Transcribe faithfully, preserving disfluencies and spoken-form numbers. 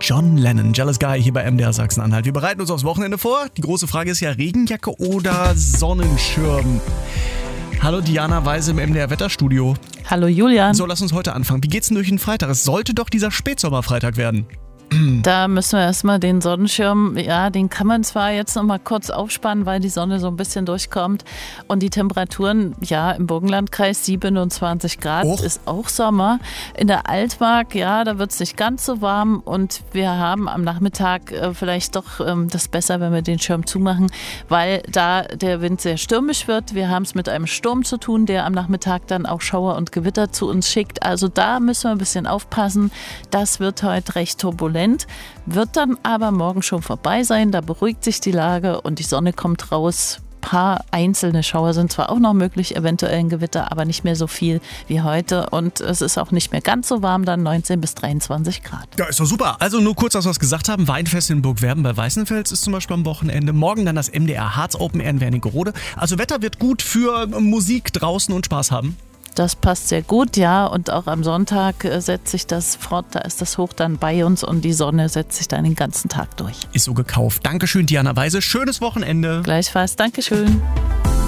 John Lennon, Jealous Guy hier bei M D R Sachsen-Anhalt. Wir bereiten uns aufs Wochenende vor. Die große Frage ist ja Regenjacke oder Sonnenschirm. Hallo Diana Weise im M D R Wetterstudio. Hallo Julian. So, lass uns heute anfangen. Wie geht's denn durch den Freitag? Es sollte doch dieser Spätsommerfreitag werden. Da müssen wir erstmal den Sonnenschirm, ja, den kann man zwar jetzt noch mal kurz aufspannen, weil die Sonne so ein bisschen durchkommt. Und die Temperaturen, ja, im Burgenlandkreis siebenundzwanzig Grad, Och. ist auch Sommer. In der Altmark, ja, da wird es nicht ganz so warm. Und wir haben am Nachmittag äh, vielleicht doch ähm, das besser, wenn wir den Schirm zumachen, weil da der Wind sehr stürmisch wird. Wir haben es mit einem Sturm zu tun, der am Nachmittag dann auch Schauer und Gewitter zu uns schickt. Also da müssen wir ein bisschen aufpassen. Das wird heute recht turbulent. Wird dann aber morgen schon vorbei sein, da beruhigt sich die Lage und die Sonne kommt raus. Ein paar einzelne Schauer sind zwar auch noch möglich, eventuell ein Gewitter, aber nicht mehr so viel wie heute und es ist auch nicht mehr ganz so warm, dann neunzehn bis dreiundzwanzig Grad. Ja, ist doch super. Also nur kurz, was wir gesagt haben. Weinfest in Burgwerben bei Weißenfels ist zum Beispiel am Wochenende. Morgen dann das M D R Harz Open Air in Wernigerode. Also Wetter wird gut für Musik draußen und Spaß haben. Das passt sehr gut, ja. Und auch am Sonntag äh, setzt sich das fort. Da ist das Hoch dann bei uns und die Sonne setzt sich dann den ganzen Tag durch. Ist so gekauft. Dankeschön, Diana Weise. Schönes Wochenende. Gleichfalls. Dankeschön.